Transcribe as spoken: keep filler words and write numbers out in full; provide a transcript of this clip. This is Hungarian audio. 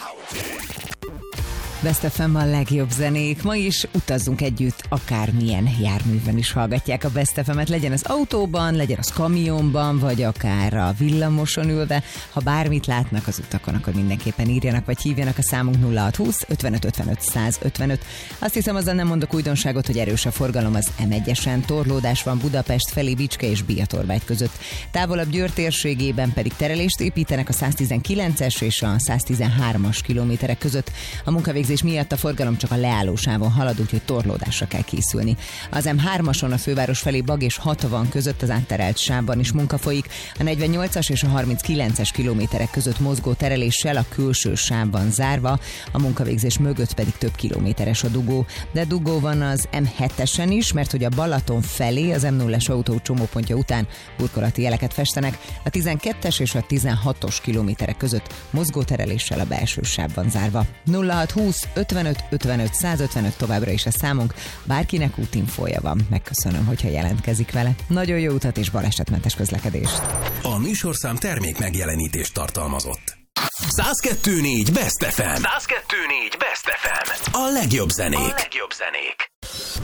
Best ef em a legjobb zenék. Ma is utazzunk együtt, akármilyen járműven is hallgatják a Best ef emet, legyen az autóban, legyen az kamionban, vagy akár a villamoson ülve. Ha bármit látnak az utakon, akkor mindenképpen írjanak, vagy hívjanak, a számunk nulla hat húsz ötvenöt ötvenöt száz ötvenöt. Azt hiszem, azzal nem mondok újdonságot, hogy erős a forgalom az em egyesen, torlódás van Budapest felé Bicske és Biatorvágy között. Távolabb Győr térségében pedig terelést építenek a száztizenkilences és a száztizenhármas kilométerek között. A munkavégzés miatt a forgalom csak a leállósávon halad, úgyhogy torlódásra kell készülni. Az em hármason a főváros felé Bag és hatvan között az átterelt sávban is munka folyik, a negyvennyolcas és a harminckilences kilométerek között mozgó tereléssel a külső sávban zárva, a munkavégzés mögött pedig több kilométeres a dugó. De dugó van az em hetesen is, mert hogy a Balaton felé az em nullás autó csomópontja után burkolati jeleket festenek, a tizenkettes és a tizenhatos kilométerek között mozgó tereléssel a belső sávban zárva. nulla hat húsz ötvenöt ötvenöt száz ötvenöt továbbra is a számunk, bárkinek útinfója van, megköszönöm, hogyha jelentkezik vele. Nagyon jó utat és balesetmentes közlekedést. A műsorszám termék megjelenítést tartalmazott. száz kettő négy Best ef em. száz kettő négy Best ef em. A legjobb zenék. A legjobb zenék.